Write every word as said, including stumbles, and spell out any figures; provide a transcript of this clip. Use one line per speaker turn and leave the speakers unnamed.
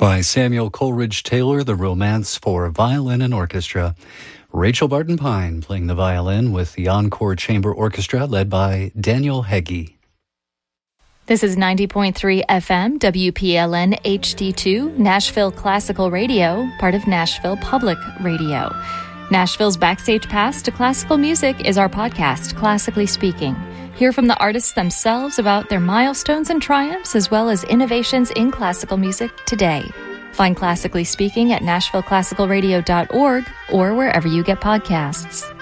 by Samuel Coleridge Taylor, The Romance for Violin and Orchestra. Rachel Barton Pine playing the violin with the Encore Chamber Orchestra led by Daniel Heggie.
This is ninety point three F M, W P L N H D two, Nashville Classical Radio, part of Nashville Public Radio. Nashville's Backstage Pass to Classical Music is our podcast, Classically Speaking. Hear from the artists themselves about their milestones and triumphs, as well as innovations in classical music today. Find Classically Speaking at nashville classical radio dot org or wherever you get podcasts.